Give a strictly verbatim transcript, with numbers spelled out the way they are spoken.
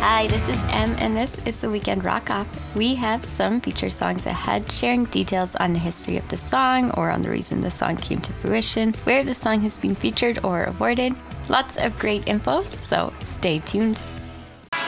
Hi, this is Em, and this is the Weekend Rock Off. We have some feature songs ahead, sharing details on the history of the song or on the reason the song came to fruition, where the song has been featured or awarded. Lots of great info, so stay tuned.